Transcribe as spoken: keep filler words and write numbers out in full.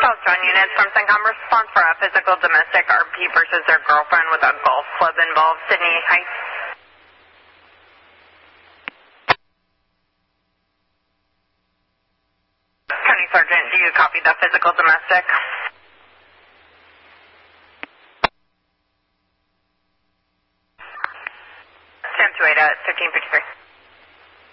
Southbound units from CENTCOM response for a physical domestic R P versus their girlfriend with a golf club involved, Sydney Heights. County Sergeant, do you copy the physical domestic? ten two eight at fifteen fifty-three.